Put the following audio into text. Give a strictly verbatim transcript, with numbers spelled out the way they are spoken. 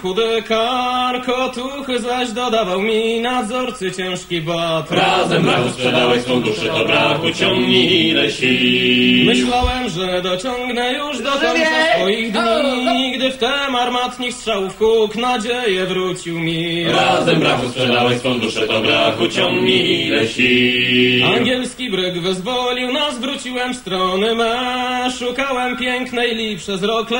chudy kark, otuchy zaś dodawał mi nadzorcy ciężki bat. Razem brachu sprzedałeś fundusze, to brachu ciągnij ile sił. Myślałem, że dociągnę już do końca swoich dni, gdy wtem armatnich strzałów huk nadzieję wrócił mi. Razem brachu sprzedałeś fundusze, to brachu ciągnij ile sił. Angielski bryg wyzwolił nas, wróciłem w strony me, szukałem pięknej li przez rok.